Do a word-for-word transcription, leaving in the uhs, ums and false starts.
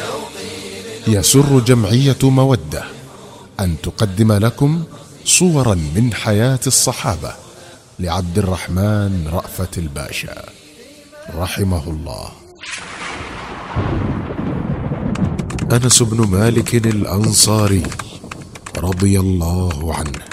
يسر جمعية مودة أن تقدم لكم صورا من حياة الصحابة لعبد الرحمن رأفت الباشا رحمه الله. أنس بن مالك الأنصاري رضي الله عنه